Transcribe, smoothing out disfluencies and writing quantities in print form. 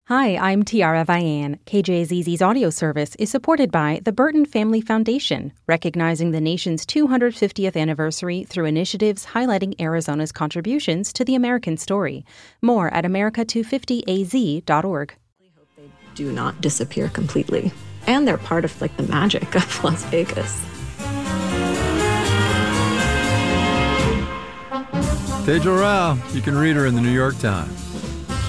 Hi, I'm Tiara Vian. KJZZ's audio service is supported by the Burton Family Foundation, recognizing the nation's 250th anniversary through initiatives highlighting Arizona's contributions to the American story. More at america250az.org. I hope they do not disappear completely. And they're part of the magic of Las Vegas. Tejal Rao, you can read her in the New York Times.